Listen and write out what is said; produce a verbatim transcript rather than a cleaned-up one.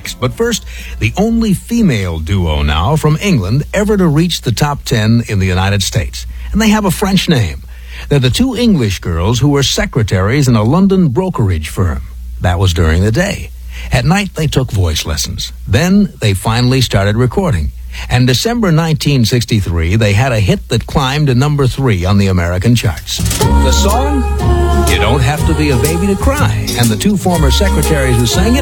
next. But first, the only female duo now from England ever to reach the top ten in the United States. And they have a French name. They're the two English girls who were secretaries in a London brokerage firm. That was during the day. At night, they took voice lessons. Then they finally started recording. And December nineteen sixty-three, they had a hit that climbed to number three on the American charts. The song, You Don't Have to Be a Baby to Cry. And the two former secretaries who sang it